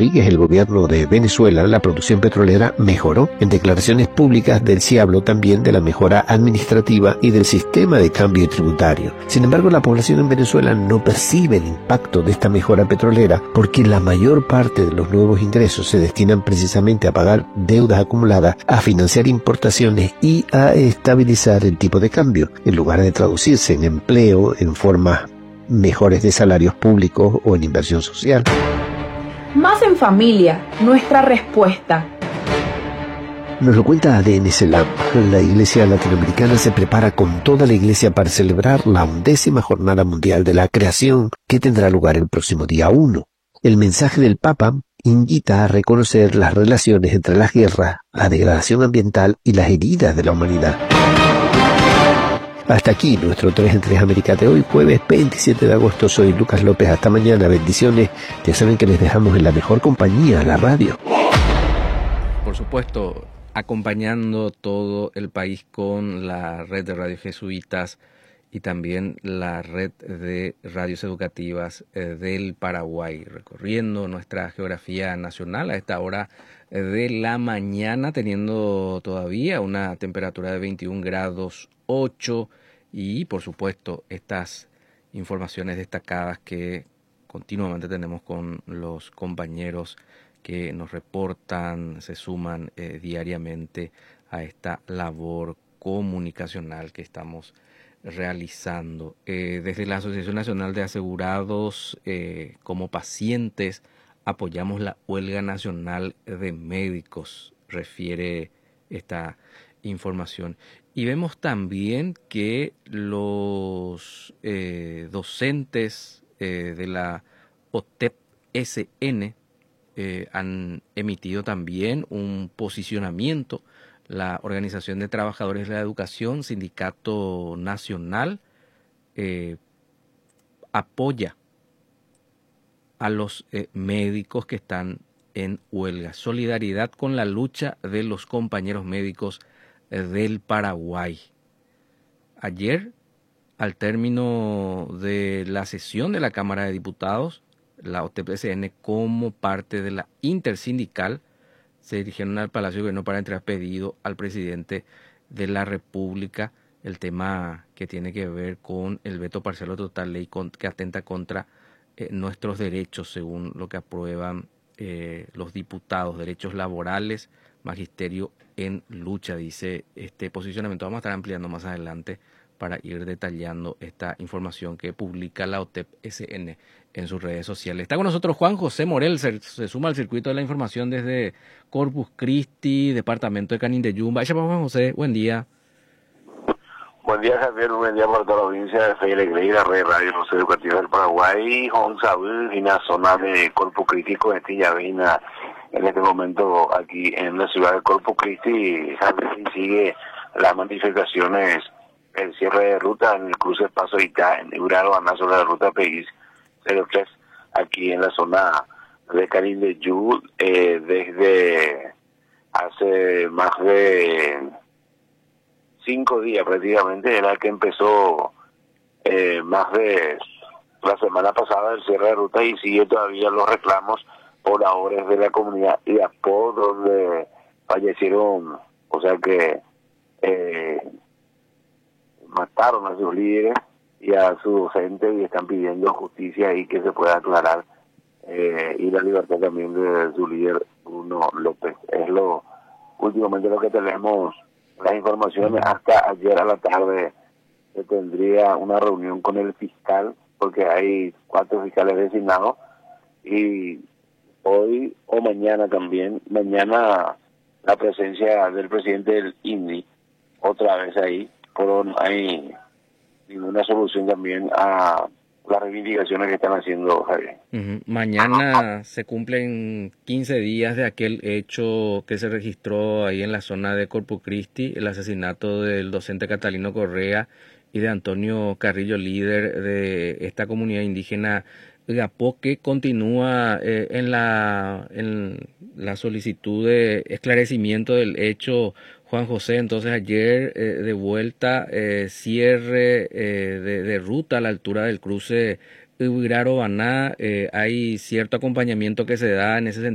Rodríguez, el gobierno de Venezuela, la producción petrolera mejoró. En declaraciones públicas del se habló también de la mejora administrativa y del sistema de cambio tributario. Sin embargo, la población en Venezuela no percibe el impacto de esta mejora petrolera porque la mayor parte de los nuevos ingresos se destinan precisamente a pagar deudas acumuladas, a financiar importaciones y a estabilizar el tipo de cambio, en lugar de traducirse en empleo, en formas mejores de salarios públicos o en inversión social. Más en familia, nuestra respuesta. Nos lo cuenta ADN Selam. La Iglesia Latinoamericana se prepara con toda la Iglesia para celebrar la 11ª Jornada Mundial de la Creación, que tendrá lugar el próximo día 1. El mensaje del Papa invita a reconocer las relaciones entre las guerras, la degradación ambiental y las heridas de la humanidad. Hasta aquí nuestro 3 en 3 América de hoy, jueves 27 de agosto. Soy Lucas López. Hasta mañana. Bendiciones. Ya saben que les dejamos en la mejor compañía, la radio. Por supuesto, acompañando todo el país con la red de radios jesuitas y también la red de radios educativas del Paraguay, recorriendo nuestra geografía nacional a esta hora de la mañana, teniendo todavía una temperatura de 21 grados 8 y por supuesto estas informaciones destacadas que continuamente tenemos con los compañeros que nos reportan, se suman diariamente a esta labor comunicacional que estamos realizando. Desde la Asociación Nacional de Asegurados, como pacientes, apoyamos la huelga nacional de médicos, refiere esta información. Y vemos también que los docentes de la OTEP-SN han emitido también un posicionamiento. La Organización de Trabajadores de la Educación, Sindicato Nacional, apoya a los médicos que están en huelga. Solidaridad con la lucha de los compañeros médicos del Paraguay. Ayer, al término de la sesión de la Cámara de Diputados, la OTP-SN, como parte de la intersindical, se dirigieron al Palacio de Gobierno para entregar pedido al presidente de la República, el tema que tiene que ver con el veto parcial o total ley que atenta contra nuestros derechos, según lo que aprueban los diputados, derechos laborales, magisterio en lucha, dice este posicionamiento. Vamos a estar ampliando más adelante para ir detallando esta información que publica la OTEP-SN en sus redes sociales. Está con nosotros Juan José Morel, se suma al circuito de la información desde Corpus Christi, departamento de Canindeyumba. Juan José, buen día. Buen día, Javier. Buen día para toda la audiencia de Fe y Alegría, la red de radio educativa del Paraguay, Juan Saúl, en la zona de Corpus Christi, con Estillavina, en este momento aquí en la ciudad de Corpus Christi. Javier, sigue las manifestaciones, el cierre de ruta en el cruce Paso Itá, en Ibraro, sobre la ruta PX 03, aquí en la zona de Canindeyú, desde hace más de 5 días prácticamente, era que empezó más de la semana pasada el cierre de ruta y sigue todavía los reclamos por ahora de la comunidad y por donde fallecieron, o sea que mataron a sus líderes y a su docente y están pidiendo justicia y que se pueda aclarar y la libertad también de su líder Bruno López. Es lo últimamente lo que tenemos. Las informaciones. Hasta ayer a la tarde se tendría una reunión con el fiscal, porque hay 4 fiscales designados, y hoy o mañana también, mañana la presencia del presidente del INDI, otra vez ahí, pero no hay ninguna solución también a las reivindicaciones que están haciendo, Javier. Mañana se cumplen 15 días de aquel hecho que se registró ahí en la zona de Corpus Christi, el asesinato del docente Catalino Correa y de Antonio Carrillo, líder de esta comunidad indígena Gapó, que continúa en la solicitud de esclarecimiento del hecho. Juan José, entonces ayer de vuelta, cierre de ruta a la altura del cruce Ibraro-Baná, hay cierto acompañamiento que se da en ese sentido.